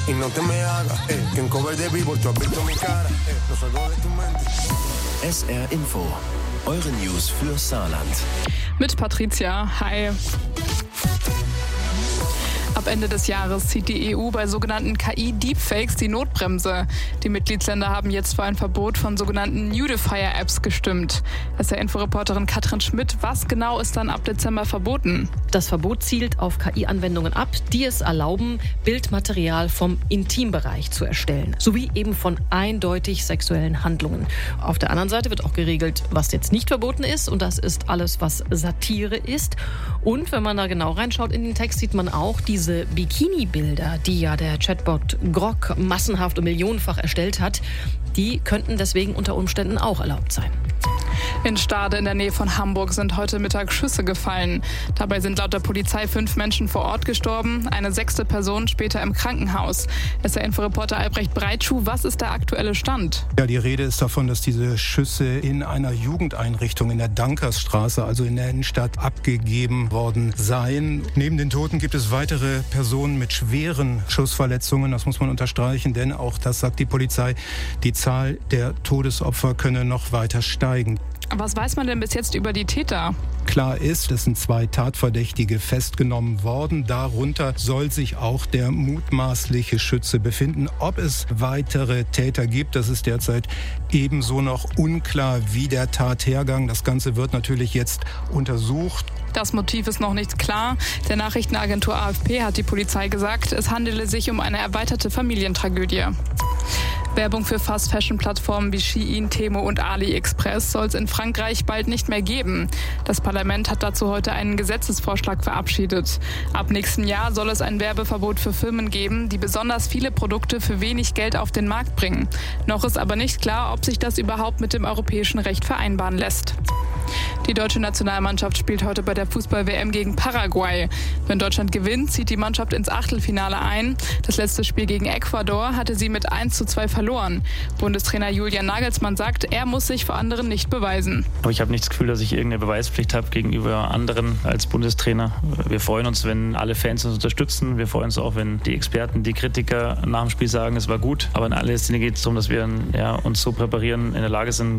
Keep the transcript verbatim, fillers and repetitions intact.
y no te me hagas, eh, que en cover de vivo tú has visto mi cara, eh, lo saco de tu mente. S R Info, eure News für Saarland. Mit Patricia, hi. Ab Ende des Jahres zieht die E U bei sogenannten K I-Deepfakes die Notbremse. Die Mitgliedsländer haben jetzt für ein Verbot von sogenannten Nudifier-Apps gestimmt. S R-Inforeporterin Katrin Schmidt, was genau ist dann ab Dezember verboten? Das Verbot zielt auf K I-Anwendungen ab, die es erlauben, Bildmaterial vom Intimbereich zu erstellen, sowie eben von eindeutig sexuellen Handlungen. Auf der anderen Seite wird auch geregelt, was jetzt nicht verboten ist, und das ist alles, was Satire ist. Und wenn man da genau reinschaut in den Text, sieht man auch diese Bikini-Bilder, die ja der Chatbot Grok massenhaft und millionenfach erstellt hat, die könnten deswegen unter Umständen auch erlaubt sein. In Stade in der Nähe von Hamburg sind heute Mittag Schüsse gefallen. Dabei sind laut der Polizei fünf Menschen vor Ort gestorben, eine sechste Person später im Krankenhaus. S R-Inforeporter Albrecht Breitschuh, was ist der aktuelle Stand? Ja, die Rede ist davon, dass diese Schüsse in einer Jugendeinrichtung in der Dankersstraße, also in der Innenstadt, abgegeben worden seien. Neben den Toten gibt es weitere Personen mit schweren Schussverletzungen. Das muss man unterstreichen, denn auch das sagt die Polizei, die Zahl der Todesopfer könne noch weiter steigen. Was weiß man denn bis jetzt über die Täter? Klar ist, es sind zwei Tatverdächtige festgenommen worden. Darunter soll sich auch der mutmaßliche Schütze befinden. Ob es weitere Täter gibt, das ist derzeit ebenso noch unklar wie der Tathergang. Das Ganze wird natürlich jetzt untersucht. Das Motiv ist noch nicht klar. Der Nachrichtenagentur A F P hat die Polizei gesagt, es handele sich um eine erweiterte Familientragödie. Werbung für Fast-Fashion-Plattformen wie Shein, Temu und AliExpress soll es in Frankreich bald nicht mehr geben. Das Parlament hat dazu heute einen Gesetzesvorschlag verabschiedet. Ab nächstem Jahr soll es ein Werbeverbot für Firmen geben, die besonders viele Produkte für wenig Geld auf den Markt bringen. Noch ist aber nicht klar, ob sich das überhaupt mit dem europäischen Recht vereinbaren lässt. Die deutsche Nationalmannschaft spielt heute bei der Fußball-W M gegen Paraguay. Wenn Deutschland gewinnt, zieht die Mannschaft ins Achtelfinale ein. Das letzte Spiel gegen Ecuador hatte sie mit eins zu zwei verloren. Bundestrainer Julian Nagelsmann sagt, er muss sich vor anderen nicht beweisen. Aber ich habe nicht das Gefühl, dass ich irgendeine Beweispflicht habe gegenüber anderen als Bundestrainer. Wir freuen uns, wenn alle Fans uns unterstützen. Wir freuen uns auch, wenn die Experten, die Kritiker nach dem Spiel sagen, es war gut. Aber in allererster Linie geht es darum, dass wir ja, uns so präparieren, in der Lage sind,